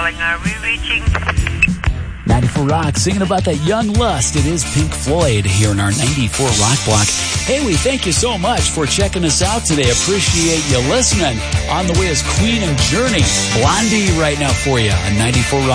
calling. Are we reaching? 94 Rock, singing about that young lust. It is Pink Floyd here in our 94 Rock Block. Hey, we thank you so much for checking us out today. Appreciate you listening. On the way is Queen and Journey. Blondie right now for you on 94 Rock.